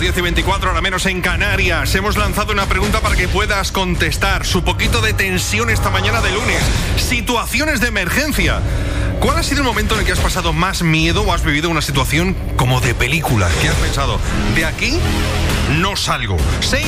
10:24, ahora menos en Canarias. Hemos lanzado una pregunta para que puedas contestar. Su poquito de tensión esta mañana de lunes. Situaciones de emergencia. ¿Cuál ha sido el momento en el que has pasado más miedo o has vivido una situación como de película? ¿Qué has pensado? De aquí no salgo.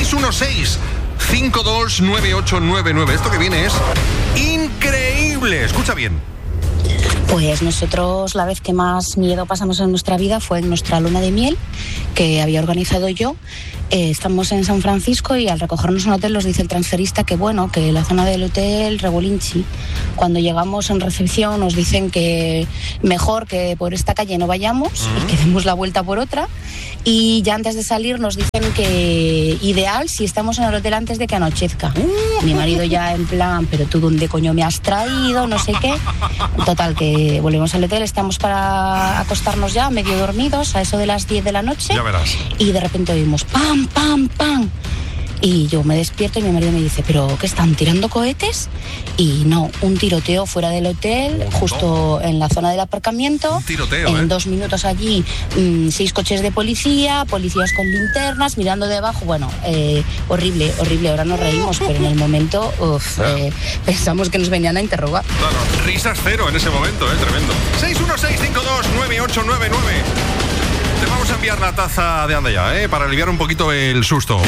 616-529899. Esto que viene es increíble. Escucha bien. Pues nosotros la vez que más miedo pasamos en nuestra vida fue en nuestra luna de miel, que había organizado yo. Estamos en San Francisco y al recogernos un hotel nos dice el transferista que bueno, que la zona del hotel Regolinchi. Cuando llegamos en recepción nos dicen que mejor que por esta calle no vayamos y que demos la vuelta por otra. Y ya antes de salir nos dicen que ideal si estamos en el hotel antes de que anochezca. Mi marido ya en plan, pero tú dónde coño me has traído, no sé qué. Total, que volvemos al hotel, estamos para acostarnos ya medio dormidos a eso de las 10 de la noche. Ya verás. Y de repente oímos pam, pam, pam. Y yo me despierto y mi marido me dice, ¿pero qué están tirando cohetes? Y no, un tiroteo fuera del hotel, justo en la zona del aparcamiento. Un tiroteo, En 2 minutos allí, 6 coches de policía, policías con linternas, mirando debajo. Bueno, horrible, horrible. Ahora nos reímos, pero en el momento pensamos que nos venían a interrogar. Claro, risas cero en ese momento, tremendo. 616-529899. Te vamos a enviar la taza de Anda Ya, para aliviar un poquito el susto.